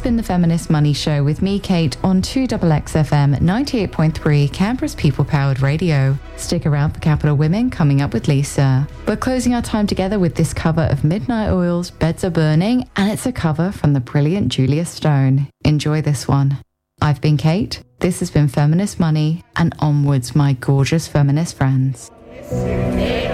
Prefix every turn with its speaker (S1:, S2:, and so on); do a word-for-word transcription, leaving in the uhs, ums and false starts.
S1: been the Feminist Money Show with me, Kate, on two X X F M ninety-eight point three, Canberra's people-powered radio. Stick around for Capital Women coming up with Lisa. We're closing our time together with this cover of Midnight Oil's Beds Are Burning, and it's a cover from the brilliant Julia Stone. Enjoy this one. I've been Kate, this has been Feminist Money, and onwards, my gorgeous feminist friends.